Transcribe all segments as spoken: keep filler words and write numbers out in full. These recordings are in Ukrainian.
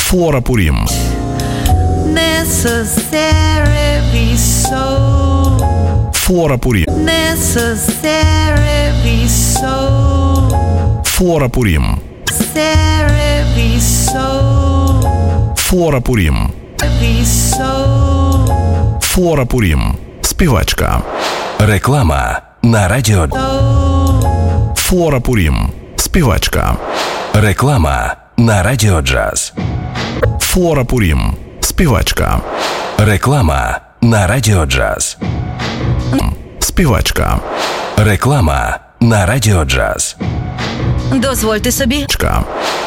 Флора Пурім. Necessarily so. Флора Пурім. Necessarily so. Флора Пурім. Necessarily so. Флора Пурім. So. Флора Пурім. Співачка. Реклама на радіо. Флора Пурім. Співачка. Реклама на радіо Джаз. Флора Пурім. Співачка. Реклама на радіо Джаз. Співачка. Реклама на радіо Джаз. Дозвольте собі. Чка.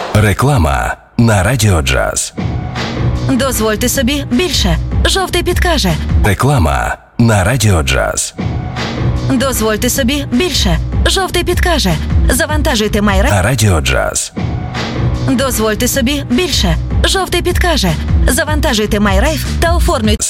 Реклама на радіо Джаз. Дозвольте собі більше. Жовтий підкаже. Реклама на радіо Джаз. Дозвольте собі більше. Жовтий підкаже. Завантажуйте майре. На радіо Джаз. Дозвольте собі більше. Жовтий підкаже. Завантажуйте MyRife та оформлюйте.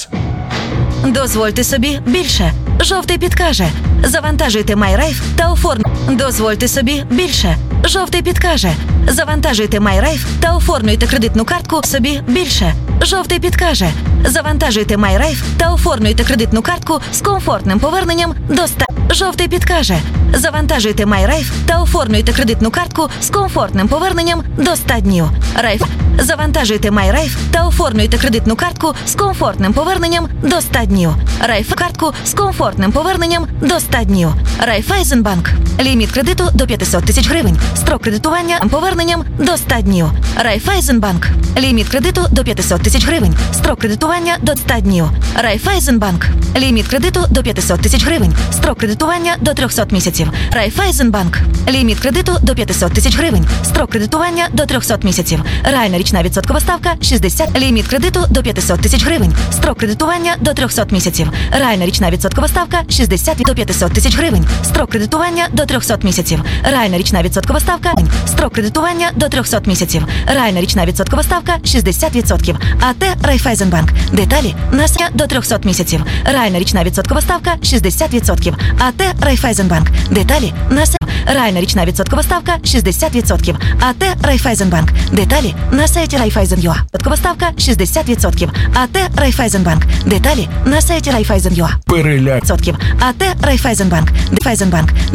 Дозвольте собі більше. Жовтий підкаже. Завантажуйте MyRife та оформлюйте. Дозвольте собі більше. Жовтий підкаже. Завантажуйте MyRife та оформлюйте кредитну картку собі більше. Жовтий підкаже. Завантажуйте MyRife та оформлюйте кредитну картку з комфортним поверненням до ста. Жовтий підкаже. Завантажуйте MyRife та оформлюйте кредитну картку з комфортним поверненням до ста днів. Райф. Завантажуйте MyRife та оформлюйте кредитну картку з комфортним поверненням до ста днів. Райф картку з комфортним поверненням до ста днів. Райфайзенбанк. Ліміт кредиту до п'ятсот тисяч гривень. Строк кредитування поверненням до ста днів. Райфайзенбанк. Ліміт кредиту до п'ятсот тисяч гривень. Строк кредитування до ста днів. Райфайзенбанк. Ліміт кредиту до п'ятсот тисяч гривень. Строк кредитування до трьохсот місяців. Райфайзенбанк. Ліміт кредиту до п'ятсот тисяч гривень. Строк кредитування до трьохсот місяців. Реальна річна відсоткова ставка шістдесят. Ліміт кредиту до п'ятсот тисяч гривень. Строк кредитування до трьохсот місяців. Реальна річна відсоткова ставка шістдесят до п'ятсот тисяч гривень. Строк кредитування до трьохсот місяців. Реальна річна відсоткова ставка. Строк кредитування до трьохсот місяців. Реальна річна відсоткова ставка шістдесят відсотків. АТ Райфайзенбанк. Деталі насня до трьохсот місяців. Реальна річна відсоткова ставка шістдесят відсотків. АТ Райфайзенбанк. Деталі насня. Реальна річна відсоткова ставка шістдесят відсотків. АТ Райфайзенбанк. Деталі на сайті Райфайзен.ua. Відсоткова ставка шістдесят відсотків. АТ Райфайзенбанк. Деталі на сайті Райфайзен.ua. Переляк. Відсотків. АТ Райфайзенбанк. Райфайзенбанк.